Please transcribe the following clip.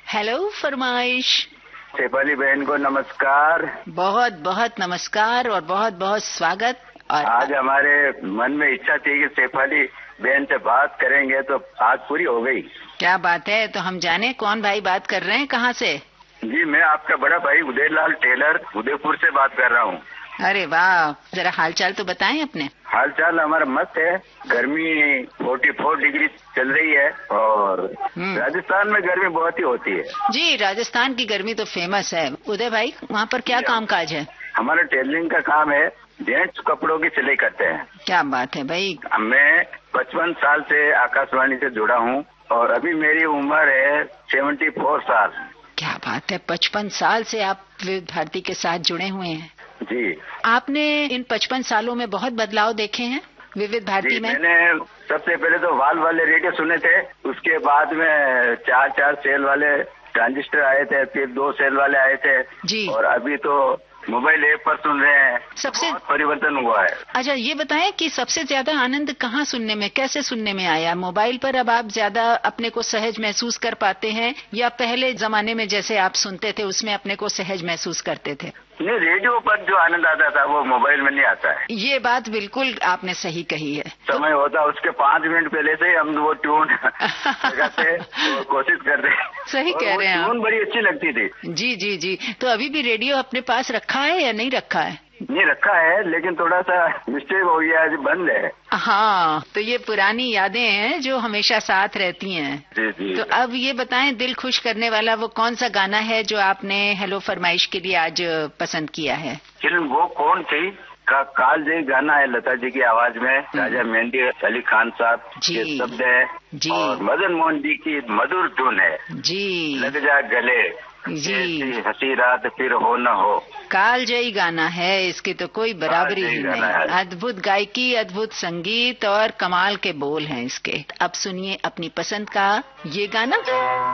Hello फरमाइश। शेफाली बहन को नमस्कार। बहुत बहुत नमस्कार और बहुत बहुत स्वागत। और आज हमारे मन में इच्छा थी कि शेफाली बहन से बात करेंगे तो आज पूरी हो गई। क्या बात है, तो हम जाने कौन भाई बात कर रहे हैं, कहाँ से? जी, मैं आपका बड़ा भाई उदयलाल टेलर उदयपुर से बात कर रहा हूँ। अरे वाह, जरा हालचाल तो बताएं अपने। हालचाल हमारा मस्त है। गर्मी 44 डिग्री चल रही है और राजस्थान में गर्मी बहुत ही होती है। जी, राजस्थान की गर्मी तो फेमस है। उदय भाई, वहाँ पर क्या काम काज है? हमारा टेलरिंग का काम है, जेंट्स कपड़ों की सिलाई करते हैं। क्या बात है भाई। मैं 55 साल से आकाशवाणी से जुड़ा हूँ और अभी मेरी उम्र है 74 साल। क्या बात है, 55 साल से आप विविध भारती के साथ जुड़े हुए हैं। जी। आपने इन 55 सालों में बहुत बदलाव देखे हैं विविध भारती में? मैंने सबसे पहले तो वाल वाले रेडियो सुने थे, उसके बाद में 4 सेल वाले ट्रांजिस्टर आए थे, फिर 2 सेल वाले आए थे जी। और अभी तो मोबाइल ऐप पर सुन रहे हैं। सबसे बहुत परिवर्तन हुआ है। अच्छा, ये बताएं कि सबसे ज्यादा आनंद कहाँ सुनने में, कैसे सुनने में आया? मोबाइल पर अब आप ज्यादा अपने को सहज महसूस कर पाते हैं या पहले जमाने में जैसे आप सुनते थे उसमें अपने को सहज महसूस करते थे? नहीं, रेडियो पर जो आनंद आता था वो मोबाइल में नहीं आता है। ये बात बिल्कुल आपने सही कही है। समय होता उसके 5 मिनट पहले से हम वो ट्यून लगाते तो कोशिश करते। सही कह रहे हैं आप। ट्यून बड़ी अच्छी लगती थी। जी जी जी। तो अभी भी रेडियो अपने पास रखा है या नहीं रखा है? नहीं रखा है, लेकिन थोड़ा सा मिस्टेक हो गया है, बंद है। हाँ, तो ये पुरानी यादें हैं जो हमेशा साथ रहती हैं। जी जी। तो अब ये बताएं, दिल खुश करने वाला वो कौन सा गाना है जो आपने हेलो फरमाइश के लिए आज पसंद किया है? फिल्म वो कौन थी का कालजयी गाना है, लता जी की आवाज में, राजा मेहंदी अली खान साहब के शब्द है जी। और मदन मोहन जी की मधुर धुन है जी। लग जा गले जी, हंसी रात फिर हो न हो। कालजयी गाना है, इसकी तो कोई बराबरी ही नहीं। अद्भुत गायकी, अद्भुत संगीत और कमाल के बोल हैं इसके। अब सुनिए अपनी पसंद का ये गाना।